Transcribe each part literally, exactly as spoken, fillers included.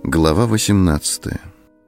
Глава восемнадцатая.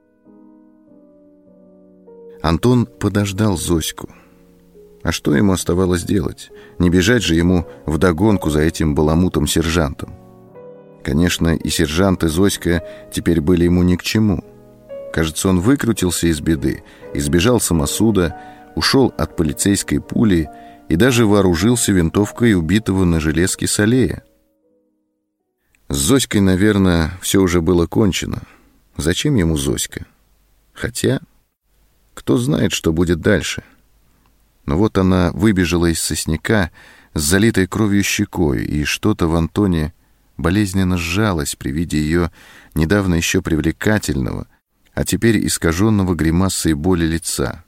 Антон подождал Зоську. А что ему оставалось делать? Не бежать же ему вдогонку за этим баламутом-сержантом. Конечно, и сержант, и Зоська теперь были ему ни к чему. Кажется, он выкрутился из беды, избежал самосуда, ушел от полицейской пули и даже вооружился винтовкой убитого на железке Салея. С Зоськой, наверное, все уже было кончено. Зачем ему Зоська? Хотя, кто знает, что будет дальше. Но вот она выбежала из сосняка с залитой кровью щекой, и что-то в Антоне болезненно сжалось при виде ее недавно еще привлекательного, а теперь искаженного гримасой боли лица.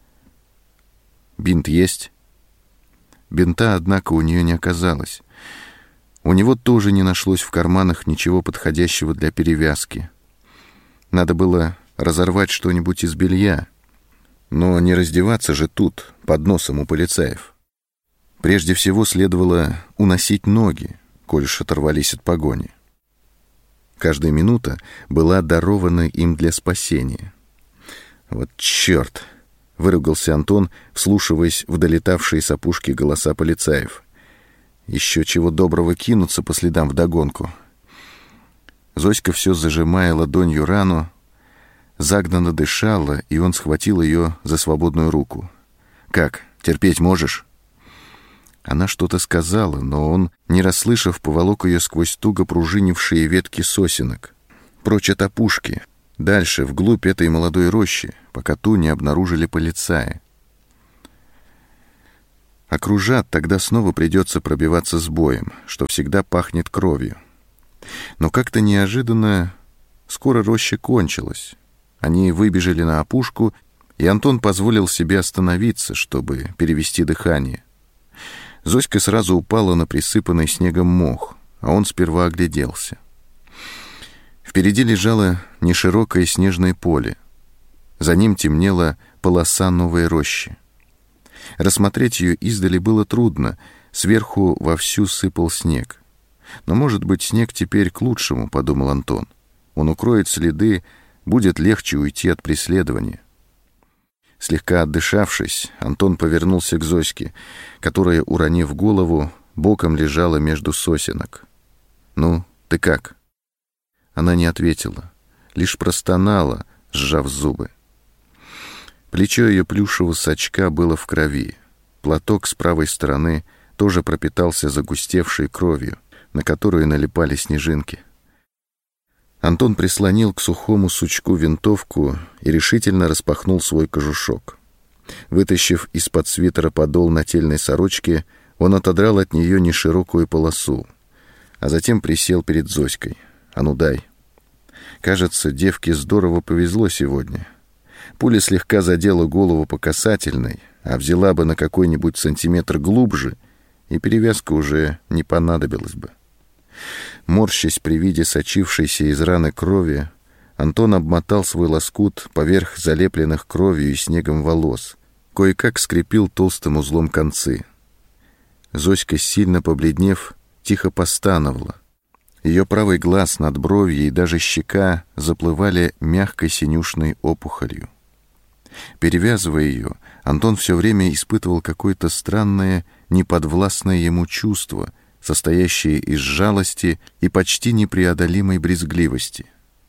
«Бинт есть?» Бинта, однако, у нее не оказалось. У него тоже не нашлось в карманах ничего подходящего для перевязки. Надо было разорвать что-нибудь из белья, но не раздеваться же тут, под носом у полицаев. Прежде всего следовало уносить ноги, коль уж оторвались от погони. Каждая минута была дарована им для спасения. «Вот черт!» — выругался Антон, вслушиваясь в долетавшие с опушки голоса полицаев. «Еще чего доброго кинуться по следам вдогонку». Зоська, все зажимая ладонью рану, загнанно дышала, и он схватил ее за свободную руку. «Как, терпеть можешь?» Она что-то сказала, но он, не расслышав, поволок ее сквозь туго пружинившие ветки сосенок, прочь от опушки, дальше, вглубь этой молодой рощи, пока ту не обнаружили полицаи. Окружат, тогда снова придется пробиваться с боем, что всегда пахнет кровью. Но как-то неожиданно скоро роща кончилась. Они выбежали на опушку, и Антон позволил себе остановиться, чтобы перевести дыхание. Зоська сразу упала на присыпанный снегом мох, а он сперва огляделся. Впереди лежало неширокое снежное поле. За ним темнела полоса новой рощи. Рассмотреть ее издали было трудно, сверху вовсю сыпал снег. Но, может быть, снег теперь к лучшему, подумал Антон. Он укроет следы, будет легче уйти от преследования. Слегка отдышавшись, Антон повернулся к Зоське, которая, уронив голову, боком лежала между сосенок. «Ну, ты как?» Она не ответила, лишь простонала, сжав зубы. Плечо ее плюшевого сачка было в крови. Платок с правой стороны тоже пропитался загустевшей кровью, на которую налипали снежинки. Антон прислонил к сухому сучку винтовку и решительно распахнул свой кожушок. Вытащив из-под свитера подол нательной сорочки, он отодрал от нее неширокую полосу, а затем присел перед Зоськой. «А ну дай!» Кажется, девке здорово повезло сегодня. Пуля слегка задела голову по касательной, а взяла бы на какой-нибудь сантиметр глубже, и перевязка уже не понадобилась бы. Морщась при виде сочившейся из раны крови, Антон обмотал свой лоскут поверх залепленных кровью и снегом волос, кое-как скрепил толстым узлом концы. Зоська, сильно побледнев, тихо постановала. Ее правый глаз, надбровье и даже щека заплывали мягкой синюшной опухолью. Перевязывая ее, Антон все время испытывал какое-то странное, неподвластное ему чувство, состоящее из жалости и почти непреодолимой брезгливости.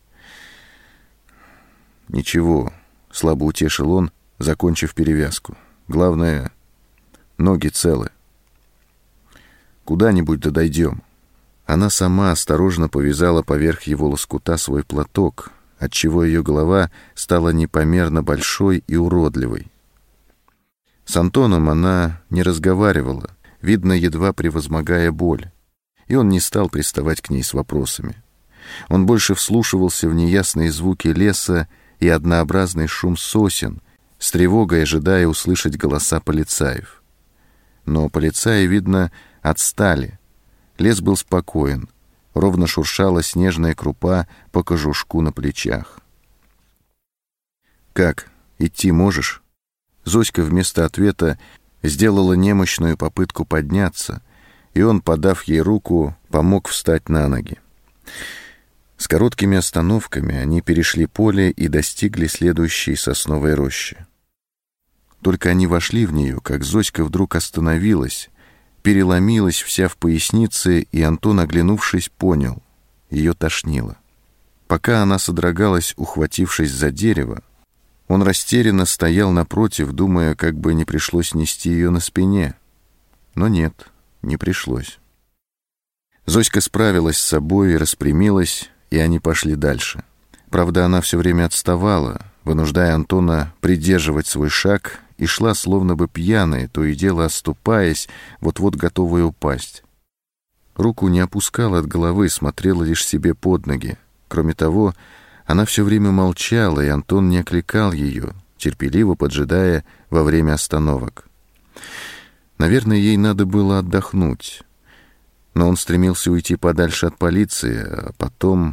«Ничего», — слабо утешил он, закончив перевязку. «Главное, ноги целы. Куда-нибудь да дойдем». Она сама осторожно повязала поверх его лоскута свой платок, отчего ее голова стала непомерно большой и уродливой. С Антоном она не разговаривала, видно, едва превозмогая боль, и он не стал приставать к ней с вопросами. Он больше вслушивался в неясные звуки леса и однообразный шум сосен, с тревогой ожидая услышать голоса полицаев. Но полицаи, видно, отстали. Лес был спокоен, ровно шуршала снежная крупа по кожушку на плечах. «Как, идти можешь?» Зоська вместо ответа сделала немощную попытку подняться, и он, подав ей руку, помог встать на ноги. короткими остановками они перешли поле и достигли следующей сосновой рощи. Только они вошли в нее, как Зоська вдруг остановилась, переломилась вся в пояснице, и Антон, оглянувшись, понял — ее тошнило. Пока она содрогалась, ухватившись за дерево, он растерянно стоял напротив, думая, как бы не пришлось нести ее на спине. Но нет, не пришлось. Зоська справилась с собой и распрямилась, и они пошли дальше. Правда, она все время отставала, вынуждая Антона придерживать свой шаг, и шла словно бы пьяная, то и дело оступаясь, вот-вот готовая упасть. Руку не опускала от головы, смотрела лишь себе под ноги. Кроме того, она все время молчала, и Антон не окликал ее, терпеливо поджидая во время остановок. Наверное, ей надо было отдохнуть, но он стремился уйти подальше от полиции, а потом...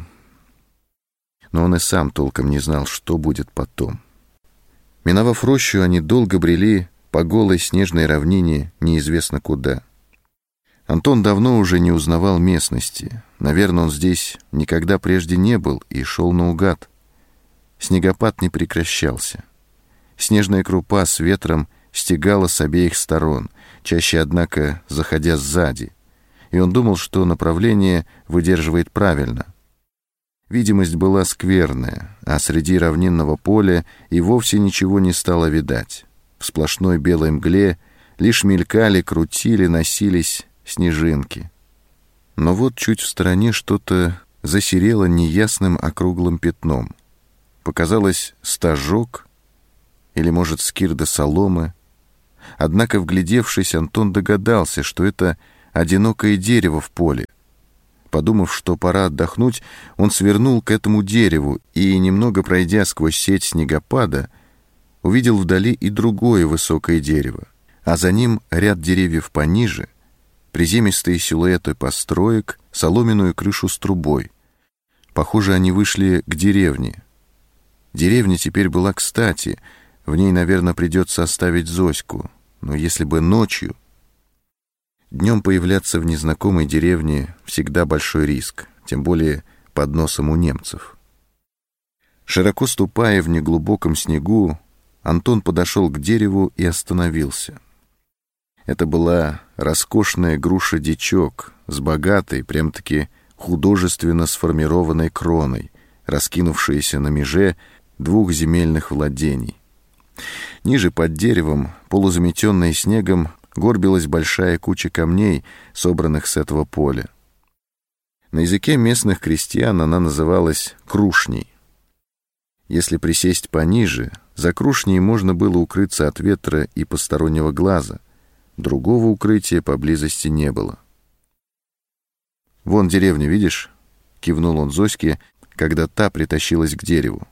Но он и сам толком не знал, что будет потом. Миновав рощу, они долго брели по голой снежной равнине неизвестно куда. Антон давно уже не узнавал местности. Наверное, он здесь никогда прежде не был и шел наугад. Снегопад не прекращался. Снежная крупа с ветром стегала с обеих сторон, чаще, однако, заходя сзади. И он думал, что направление выдерживает правильно. Видимость была скверная, а среди равнинного поля и вовсе ничего не стало видать. В сплошной белой мгле лишь мелькали, крутили, носились снежинки. Но вот чуть в стороне что-то засерело неясным округлым пятном. Показалось стажок или, может, скирда соломы. Однако, вглядевшись, Антон догадался, что это одинокое дерево в поле. Подумав, что пора отдохнуть, он свернул к этому дереву и, немного пройдя сквозь сеть снегопада, увидел вдали и другое высокое дерево, а за ним ряд деревьев пониже, приземистые силуэты построек, соломенную крышу с трубой. Похоже, они вышли к деревне. Деревня теперь была кстати, в ней, наверное, придется оставить Зоську, но если бы ночью... Днем появляться в незнакомой деревне всегда большой риск, тем более под носом у немцев. Широко ступая в неглубоком снегу, Антон подошел к дереву и остановился. Это была роскошная груша-дичок с богатой, прям-таки художественно сформированной кроной, раскинувшаяся на меже двух земельных владений. Ниже под деревом, полузаметенная снегом, горбилась большая куча камней, собранных с этого поля. На языке местных крестьян она называлась крушней. Если присесть пониже, за крушней можно было укрыться от ветра и постороннего глаза. Другого укрытия поблизости не было. «Вон деревня, видишь?» — кивнул он Зоське, когда та притащилась к дереву.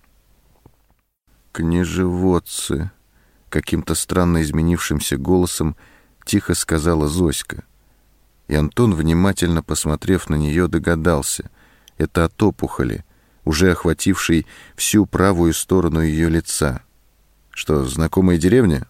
«Княжеводцы!» — каким-то странно изменившимся голосом тихо сказала Зоська. И Антон, внимательно посмотрев на нее, догадался — это от опухоли, уже охватившей всю правую сторону ее лица. «Что, знакомая деревня?»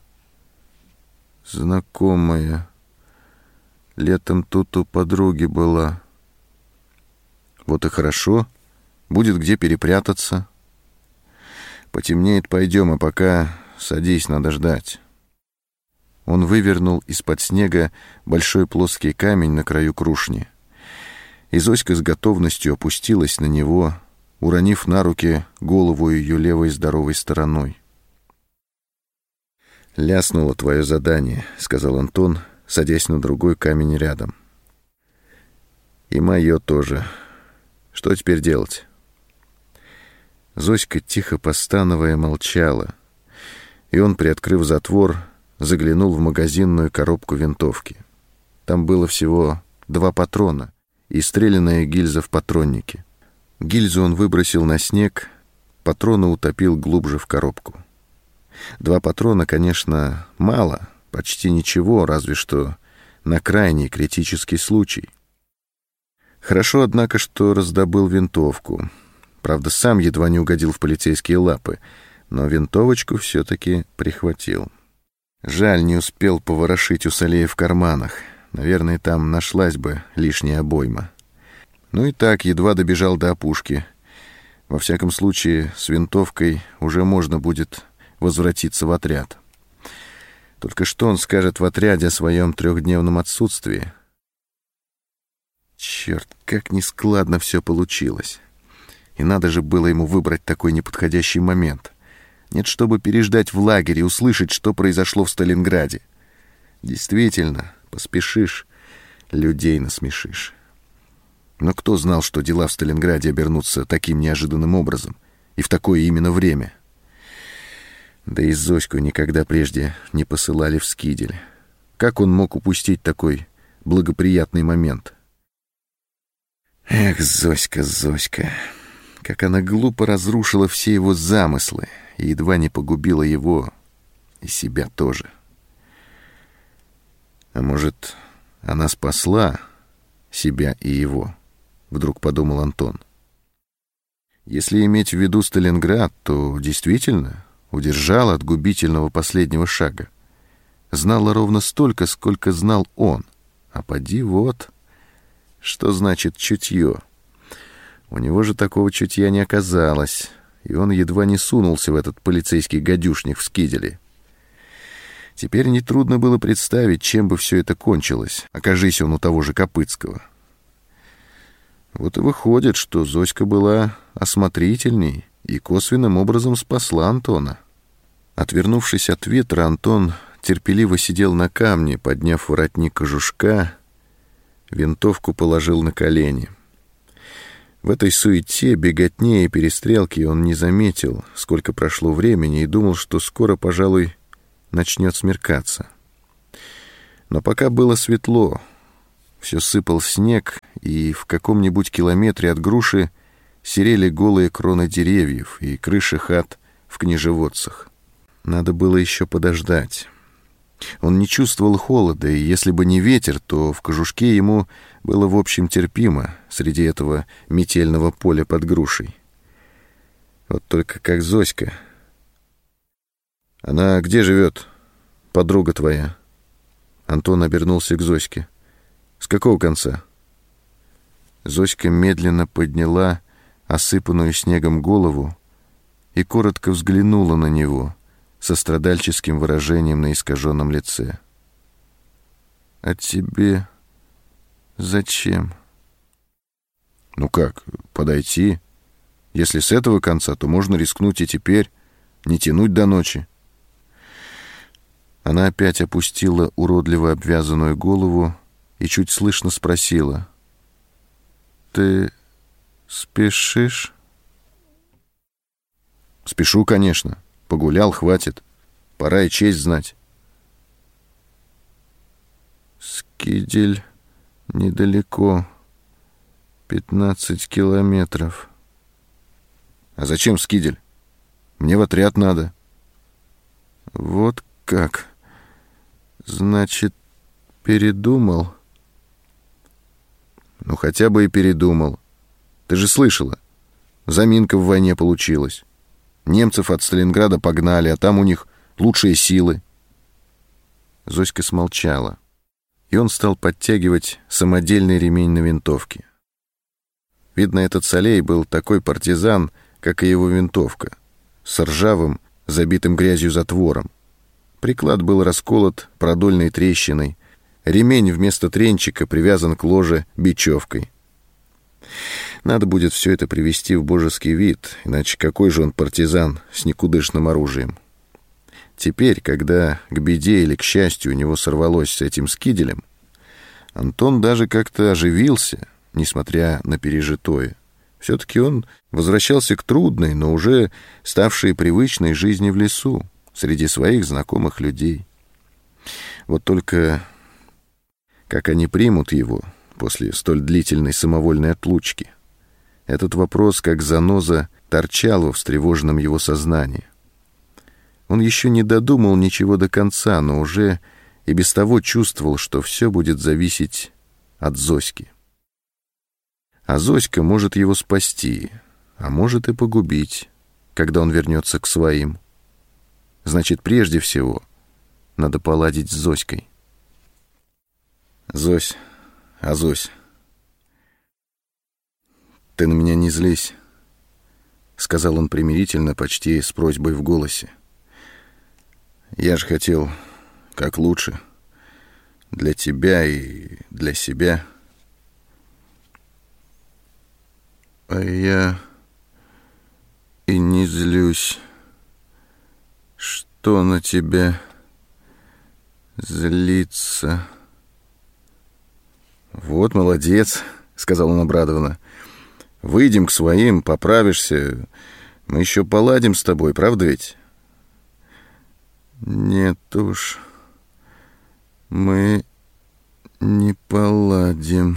«Знакомая. Летом тут у подруги была». «Вот и хорошо. Будет где перепрятаться. Потемнеет, пойдем, а пока садись, надо ждать». Он вывернул из-под снега большой плоский камень на краю крушни. И Зоська с готовностью опустилась на него, уронив на руки голову ее левой здоровой стороной. «Ляснуло твое задание», — сказал Антон, садясь на другой камень рядом. «И мое тоже. Что теперь делать?» Зоська, тихо постановая, молчала, и он, приоткрыв затвор, заглянул в магазинную коробку винтовки. Там было всего два патрона и стрелянная гильза в патроннике. Гильзу он выбросил на снег, патроны утопил глубже в коробку. Два патрона, конечно, мало, почти ничего, разве что на крайний критический случай. Хорошо, однако, что раздобыл винтовку. Правда, сам едва не угодил в полицейские лапы, но винтовочку все-таки прихватил. Жаль, не успел поворошить у Салея в карманах. Наверное, там нашлась бы лишняя обойма. Ну и так, едва добежал до опушки. Во всяком случае, с винтовкой уже можно будет возвратиться в отряд. Только что он скажет в отряде о своем трехдневном отсутствии? Черт, как нескладно все получилось. И надо же было ему выбрать такой неподходящий момент. Нет, чтобы переждать в лагере и услышать, что произошло в Сталинграде. Действительно, поспешишь, людей насмешишь. Но кто знал, что дела в Сталинграде обернутся таким неожиданным образом и в такое именно время? Да и Зоську никогда прежде не посылали в Скидель. Как он мог упустить такой благоприятный момент? Эх, Зоська, Зоська, как она глупо разрушила все его замыслы и едва не погубила его и себя тоже. А может, она спасла себя и его? Вдруг подумал Антон. Если иметь в виду Сталинград, то действительно удержала от губительного последнего шага. Знала ровно столько, сколько знал он. А поди вот, что значит чутье. У него же такого чутья не оказалось, и он едва не сунулся в этот полицейский гадюшник в Скиделе. Теперь нетрудно было представить, чем бы все это кончилось, окажись он у того же Копыцкого. Вот и выходит, что Зоська была осмотрительней и косвенным образом спасла Антона. Отвернувшись от ветра, Антон терпеливо сидел на камне, подняв воротник кожушка, винтовку положил на колени. В этой суете, беготне и перестрелке он не заметил, сколько прошло времени, и думал, что скоро, пожалуй, начнет смеркаться. Но пока было светло, все сыпал снег, и в каком-нибудь километре от груши серели голые кроны деревьев и крыши хат в княжеводцах. Надо было еще подождать. Он не чувствовал холода, и если бы не ветер, то в кожушке ему было в общем терпимо среди этого метельного поля под грушей. Вот только как Зоська. «Она где живет, подруга твоя?» Антон обернулся к Зоське. «С какого конца?» Зоська медленно подняла осыпанную снегом голову и коротко взглянула на него со страдальческим выражением на искаженном лице. «А тебе зачем?» «Ну как, подойти? Если с этого конца, то можно рискнуть и теперь, не тянуть до ночи». Она опять опустила уродливо обвязанную голову и чуть слышно спросила: «Ты спешишь?» «Спешу, конечно. Погулял, хватит. Пора и честь знать». «Скидель недалеко. Пятнадцать километров». «А зачем Скидель? Мне в отряд надо». «Вот как? Значит, передумал?» «Ну, хотя бы и передумал. Ты же слышала, заминка в войне получилась. Немцев от Сталинграда погнали, а там у них лучшие силы». Зоська смолчала, и он стал подтягивать самодельный ремень на винтовке. Видно, этот Солей был такой партизан, как и его винтовка, с ржавым, забитым грязью затвором. Приклад был расколот продольной трещиной, ремень вместо тренчика привязан к ложе бечевкой. Надо будет все это привести в божеский вид, иначе какой же он партизан с никудышным оружием? Теперь, когда к беде или к счастью у него сорвалось с этим Скиделем, Антон даже как-то оживился, несмотря на пережитое. Все-таки он возвращался к трудной, но уже ставшей привычной жизни в лесу, среди своих знакомых людей. Вот только как они примут его после столь длительной самовольной отлучки? Этот вопрос, как заноза, торчал во встревоженном его сознании. Он еще не додумал ничего до конца, но уже и без того чувствовал, что все будет зависеть от Зоськи. А Зоська может его спасти, а может и погубить, когда он вернется к своим. Значит, прежде всего надо поладить с Зоськой. «Зось, а Зось, «Ты на меня не злись», — сказал он примирительно, почти с просьбой в голосе. «Я же хотел как лучше. Для тебя и для себя». «А я и не злюсь. Что на тебя злиться?» «Вот молодец», — сказал он обрадованно. «Выйдем к своим, поправишься. Мы еще поладим с тобой, правда ведь?» «Нет уж, мы не поладим».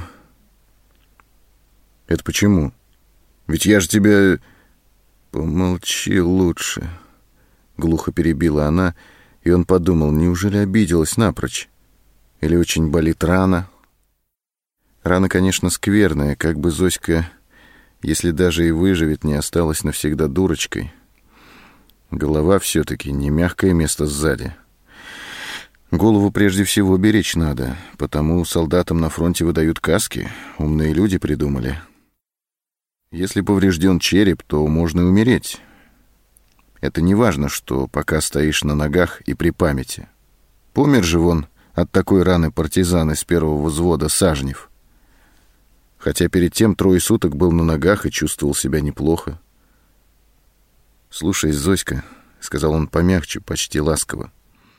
«Это почему? Ведь я же тебя...» «Помолчи лучше», — глухо перебила она, и он подумал, неужели обиделась напрочь? Или очень болит рана? Рана, конечно, скверная, как бы Зоська, если даже и выживет, не осталась навсегда дурочкой. Голова все-таки не мягкое место сзади. Голову прежде всего беречь надо, потому солдатам на фронте выдают каски, умные люди придумали. Если поврежден череп, то можно и умереть. Это не важно, что пока стоишь на ногах и при памяти. Помер же вон от такой раны партизан из первого взвода Сажнев. Хотя перед тем трое суток был на ногах и чувствовал себя неплохо. «Слушай, Зоська», — сказал он помягче, почти ласково,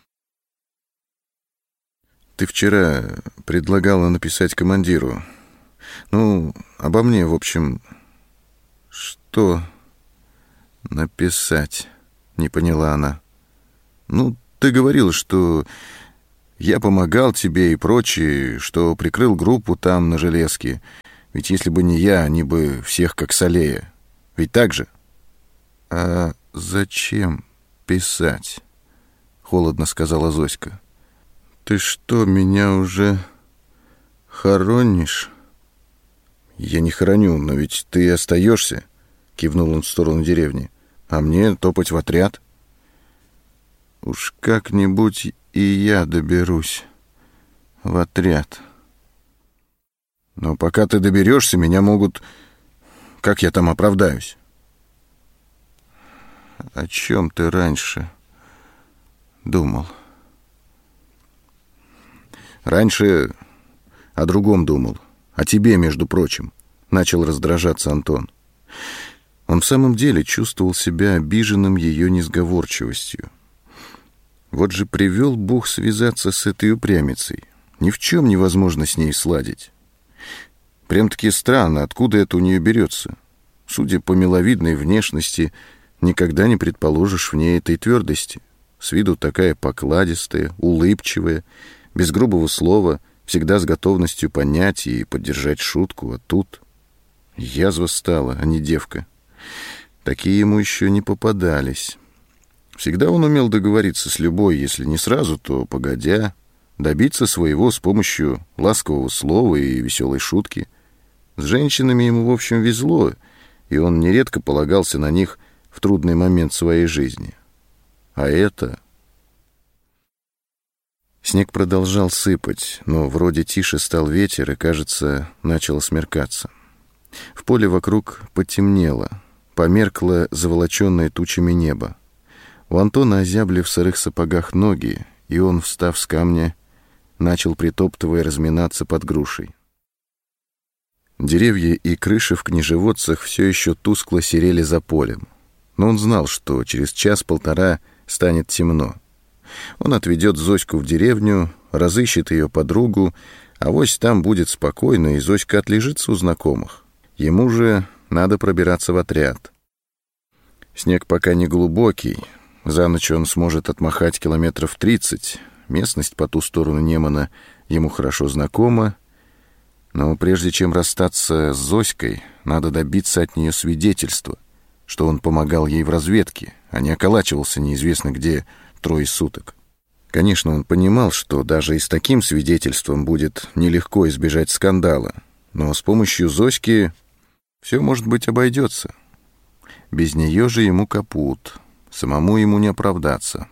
«ты вчера предлагала написать командиру. Ну, обо мне, в общем...» «Что написать?» — не поняла она. «Ну, ты говорил, что я помогал тебе и прочее, что прикрыл группу там на железке. Ведь если бы не я, они бы всех как солея. Ведь так же?» «А зачем писать?» — холодно сказала Зоська. «Ты что, меня уже хоронишь?» «Я не хороню, но ведь ты остаешься», — кивнул он в сторону деревни. «А мне топать в отряд». «Уж как-нибудь и я доберусь в отряд». «Но пока ты доберешься, меня могут... Как я там оправдаюсь?» «О чем ты раньше думал?» «Раньше о другом думал. О тебе, между прочим», — начал раздражаться Антон. Он в самом деле чувствовал себя обиженным ее несговорчивостью. Вот же привел Бог связаться с этой упрямицей. Ни в чем невозможно с ней сладить. Прям-таки странно, откуда это у нее берется. Судя по миловидной внешности, никогда не предположишь в ней этой твердости. С виду такая покладистая, улыбчивая, без грубого слова, всегда с готовностью понять и поддержать шутку, а тут язва стала, а не девка. Такие ему еще не попадались. Всегда он умел договориться с любой, если не сразу, то погодя, добиться своего с помощью ласкового слова и веселой шутки. С женщинами ему, в общем, везло, и он нередко полагался на них в трудный момент своей жизни. А это... Снег продолжал сыпать, но вроде тише стал ветер, и, кажется, начало смеркаться. В поле вокруг потемнело, померкло заволоченное тучами небо. У Антона озябли в сырых сапогах ноги, и он, встав с камня, начал, притоптывая, разминаться под грушей. Деревья и крыши в княжеводцах все еще тускло серели за полем, но он знал, что через час-полтора станет темно. Он отведет Зоську в деревню, разыщет ее подругу, авось там будет спокойно, и Зоська отлежится у знакомых. Ему же надо пробираться в отряд. Снег пока не глубокий, за ночь он сможет отмахать километров тридцать. Местность по ту сторону Немана ему хорошо знакома, но прежде чем расстаться с Зоськой, надо добиться от нее свидетельства, что он помогал ей в разведке, а не околачивался неизвестно где трое суток. Конечно, он понимал, что даже и с таким свидетельством будет нелегко избежать скандала, но с помощью Зоськи все, может быть, обойдется. Без нее же ему капут, самому ему не оправдаться.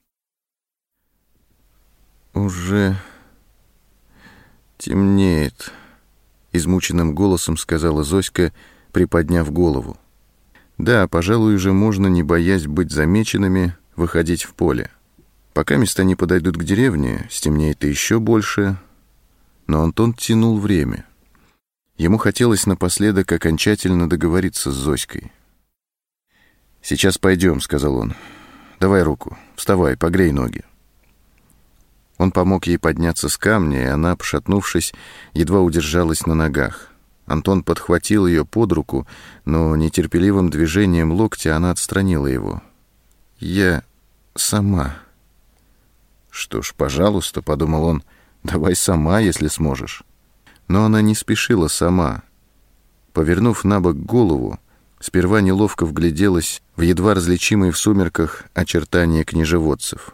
«Уже темнеет», — измученным голосом сказала Зоська, приподняв голову. Да, пожалуй, уже можно, не боясь быть замеченными, выходить в поле. Пока места не подойдут к деревне, стемнеет еще больше, но Антон тянул время. Ему хотелось напоследок окончательно договориться с Зоськой. «Сейчас пойдем», — сказал он. «Давай руку, вставай, погрей ноги». Он помог ей подняться с камня, и она, пошатнувшись, едва удержалась на ногах. Антон подхватил ее под руку, но нетерпеливым движением локтя она отстранила его. «Я сама». «Что ж, пожалуйста», — подумал он, — «давай сама, если сможешь». Но она не спешила сама. Повернув на бок голову, сперва неловко вгляделась в едва различимые в сумерках очертания княжеводцев.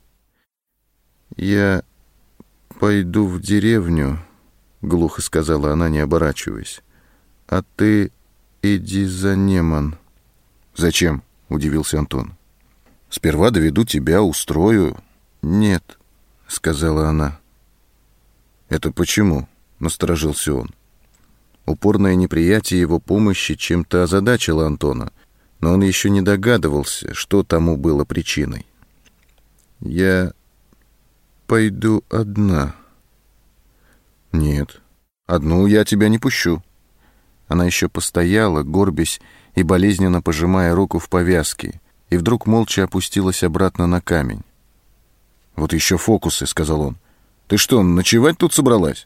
«Я пойду в деревню», — глухо сказала она, не оборачиваясь. «А ты иди за Неман». «Зачем?» — удивился Антон. «Сперва доведу тебя, устрою». «Нет», — сказала она. «Это почему?» — насторожился он. Упорное неприятие его помощи чем-то озадачило Антона, но он еще не догадывался, что тому было причиной. «Я пойду одна». «Нет, одну я тебя не пущу». Она еще постояла, горбясь и болезненно пожимая руку в повязке, и вдруг молча опустилась обратно на камень. «Вот еще фокусы», — сказал он. «Ты что, ночевать тут собралась?»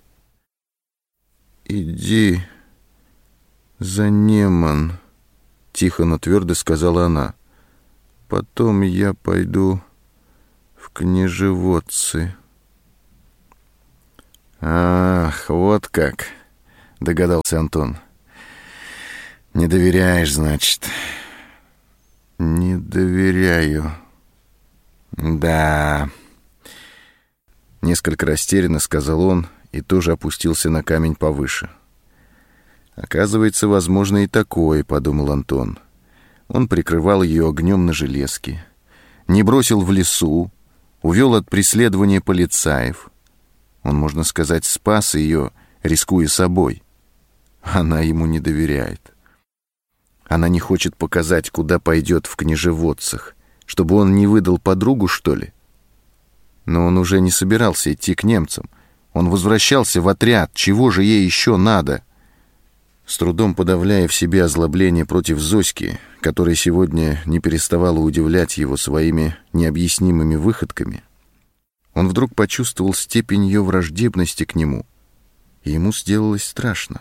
«Иди за Неман», — тихо, но твердо сказала она. «Потом я пойду в княжеводцы». «Ах, вот как», — догадался Антон. «Не доверяешь, значит?» «Не доверяю». «Да...» Несколько растерянно сказал он и тоже опустился на камень повыше. «Оказывается, возможно и такое», — подумал Антон. Он прикрывал ее огнем на железке, не бросил в лесу, увел от преследования полицаев. Он, можно сказать, спас ее, рискуя собой. Она ему не доверяет. Она не хочет показать, куда пойдет в княжеводцах, чтобы он не выдал подругу, что ли? Но он уже не собирался идти к немцам. Он возвращался в отряд. Чего же ей еще надо? С трудом подавляя в себе озлобление против Зоськи, которая сегодня не переставала удивлять его своими необъяснимыми выходками, он вдруг почувствовал степень ее враждебности к нему, и ему сделалось страшно.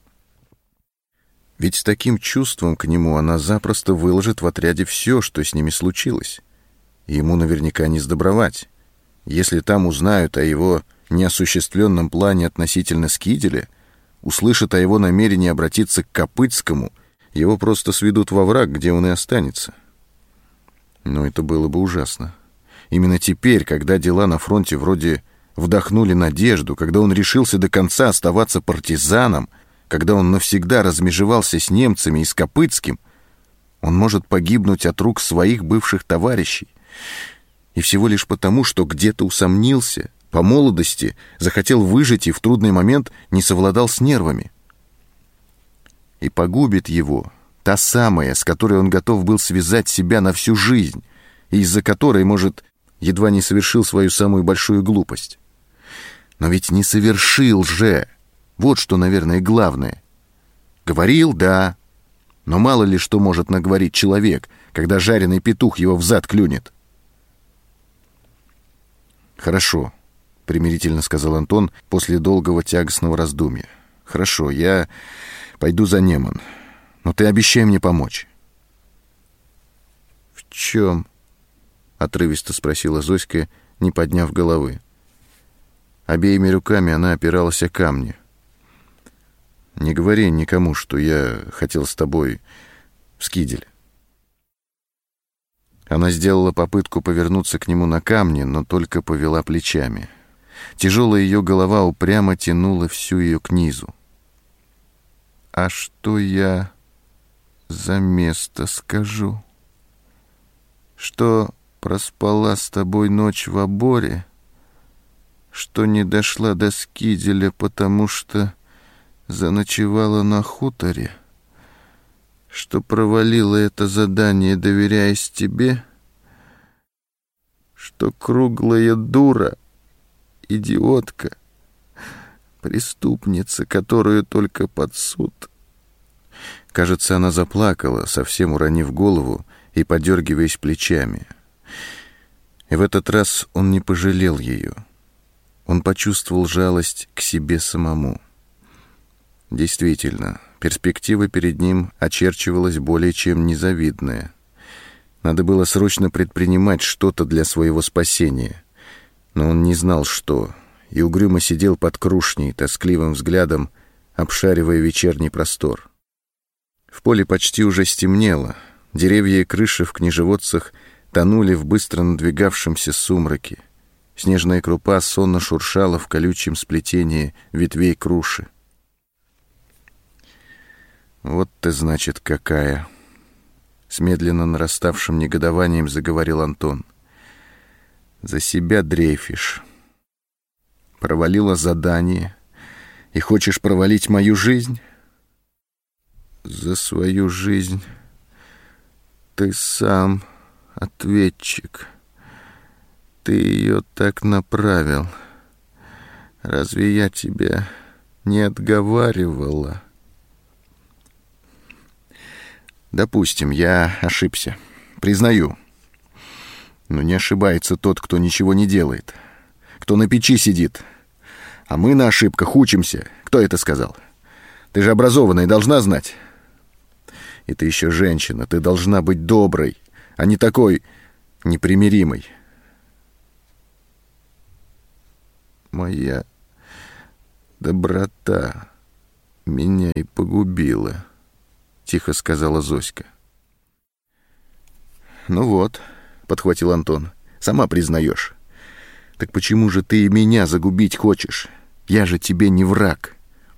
Ведь с таким чувством к нему она запросто выложит в отряде все, что с ними случилось, и ему наверняка не сдобровать. Если там узнают о его неосуществленном плане относительно Скиделя, услышат о его намерении обратиться к Копытскому, его просто сведут во враг, где он и останется. Но это было бы ужасно. Именно теперь, когда дела на фронте вроде вдохнули надежду, когда он решился до конца оставаться партизаном, когда он навсегда размежевался с немцами и с Копытским, он может погибнуть от рук своих бывших товарищей. И всего лишь потому, что где-то усомнился, по молодости захотел выжить и в трудный момент не совладал с нервами. И погубит его та самая, с которой он готов был связать себя на всю жизнь, и из-за которой, может, едва не совершил свою самую большую глупость. Но ведь не совершил же. Вот что, наверное, главное. Говорил, да, но мало ли что может наговорить человек, когда жареный петух его взад клюнет. «Хорошо», — примирительно сказал Антон после долгого тягостного раздумья. «Хорошо, я пойду за Неман, но ты обещай мне помочь». «В чем?» — отрывисто спросила Зоська, не подняв головы. Обеими руками она опиралась о камни. «Не говори никому, что я хотел с тобой в Скидель». Она сделала попытку повернуться к нему на камне, но только повела плечами. Тяжелая ее голова упрямо тянула всю ее к низу. «А что я за место скажу? Что проспала с тобой ночь в оборе? Что не дошла до Скиделя, потому что заночевала на хуторе? что провалила это задание, доверяясь тебе, что круглая дура, идиотка, преступница, которую только под суд». Кажется, она заплакала, совсем уронив голову и подергиваясь плечами. И в этот раз он не пожалел ее. Он почувствовал жалость к себе самому. Действительно, перспектива перед ним очерчивалась более чем незавидная. Надо было срочно предпринимать что-то для своего спасения. Но он не знал, что, и угрюмо сидел под крушней, тоскливым взглядом обшаривая вечерний простор. В поле почти уже стемнело. Деревья и крыши в книжеводцах тонули в быстро надвигавшемся сумраке. Снежная крупа сонно шуршала в колючем сплетении ветвей круши. «Вот ты, значит, какая!» С медленно нараставшим негодованием заговорил Антон. «За себя дрейфишь. Провалила задание и хочешь провалить мою жизнь? За свою жизнь ты сам ответчик. Ты ее так направил. Разве я тебя не отговаривала?» «Допустим, я ошибся. Признаю. Но не ошибается тот, кто ничего не делает, кто на печи сидит. А мы на ошибках учимся. Кто это сказал? Ты же образованная, должна знать. И ты еще женщина, ты должна быть доброй, а не такой непримиримой». «Моя доброта меня и погубила», — тихо сказала Зоська. «Ну вот», — подхватил Антон, — «сама признаешь. Так почему же ты и меня загубить хочешь? Я же тебе не враг».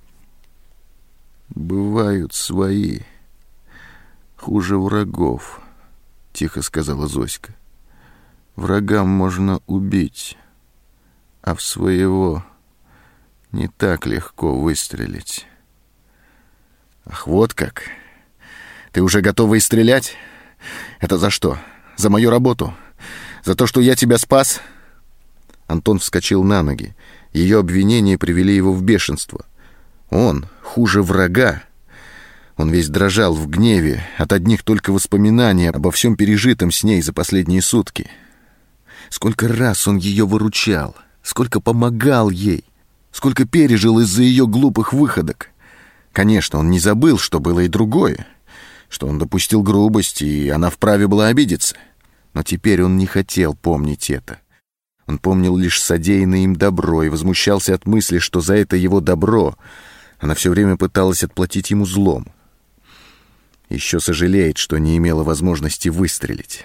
«Бывают свои, хуже врагов», — тихо сказала Зоська. «Врагам можно убить, а в своего не так легко выстрелить». «Ах, вот как! Ты уже готова и стрелять? Это за что? За мою работу? За то, что я тебя спас?» Антон вскочил на ноги. Ее обвинения привели его в бешенство. Он хуже врага. Он весь дрожал в гневе от одних только воспоминаний обо всем пережитом с ней за последние сутки. Сколько раз он ее выручал, сколько помогал ей, сколько пережил из-за ее глупых выходок. Конечно, он не забыл, что было и другое, что он допустил грубость, и она вправе была обидеться. Но теперь он не хотел помнить это. Он помнил лишь содеянное им добро и возмущался от мысли, что за это его добро она все время пыталась отплатить ему злом. Еще сожалеет, что не имела возможности выстрелить.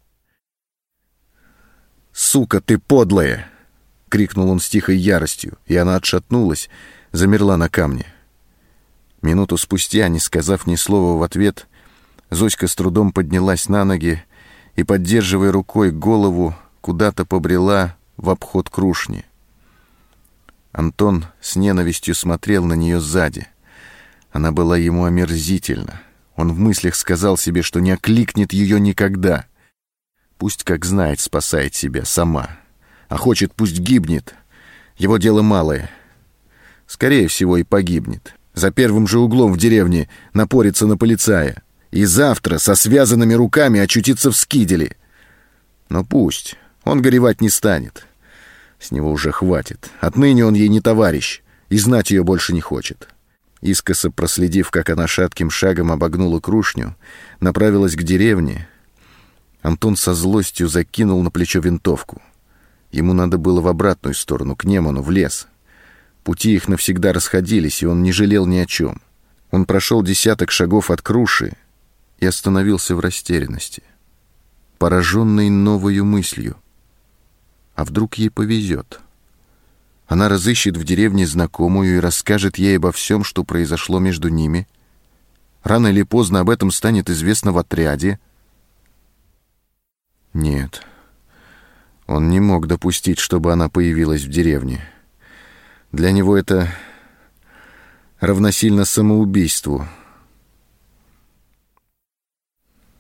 «Сука ты подлая!» — крикнул он с тихой яростью, и она отшатнулась, замерла на камне. Минуту спустя, не сказав ни слова в ответ, Зоська с трудом поднялась на ноги и, поддерживая рукой голову, куда-то побрела в обход крушни. Антон с ненавистью смотрел на нее сзади. Она была ему омерзительна. Он в мыслях сказал себе, что не окликнет ее никогда. Пусть, как знает, спасает себя сама. А хочет, пусть гибнет. Его дело малое. Скорее всего, и погибнет. За первым же углом в деревне напорится на полицая. И завтра со связанными руками очутится в Скиделе. Но пусть. Он горевать не станет. С него уже хватит. Отныне он ей не товарищ. И знать ее больше не хочет. Искоса проследив, как она шатким шагом обогнула крушню, направилась к деревне, Антон со злостью закинул на плечо винтовку. Ему надо было в обратную сторону, к Неману, в лес. Пути их навсегда расходились, и он не жалел ни о чем. Он прошел десяток шагов от круши и остановился в растерянности, пораженный новою мыслью. А вдруг ей повезет? Она разыщет в деревне знакомую и расскажет ей обо всем, что произошло между ними. Рано или поздно об этом станет известно в отряде. Нет, он не мог допустить, чтобы она появилась в деревне. Для него это равносильно самоубийству.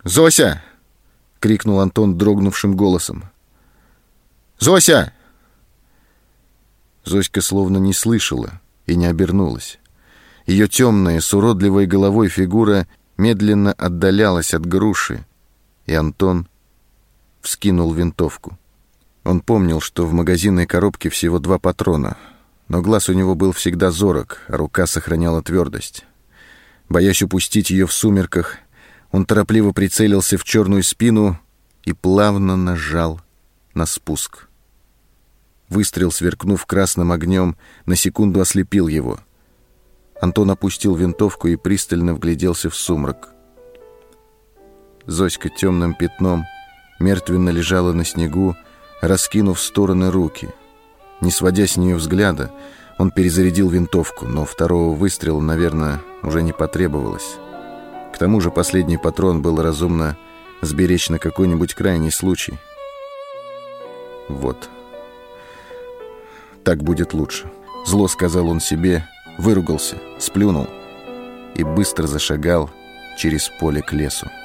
«Зося!» — крикнул Антон дрогнувшим голосом. «Зося!» Зоська словно не слышала и не обернулась. Ее темная, с уродливой головой фигура медленно отдалялась от груши, и Антон вскинул винтовку. Он помнил, что в магазинной коробке всего два патрона, но глаз у него был всегда зорок, а рука сохраняла твердость. Боясь упустить ее в сумерках, он торопливо прицелился в черную спину и плавно нажал на спуск. Выстрел, сверкнув красным огнем, на секунду ослепил его. Антон опустил винтовку и пристально вгляделся в сумрак. Зоська темным пятном мертвенно лежала на снегу, раскинув в стороны руки. Не сводя с нее взгляда, он перезарядил винтовку, но второго выстрела, наверное, уже не потребовалось. К тому же последний патрон было разумно сберечь на какой-нибудь крайний случай. Вот. Так будет лучше. Зло сказал он себе, выругался, сплюнул и быстро зашагал через поле к лесу.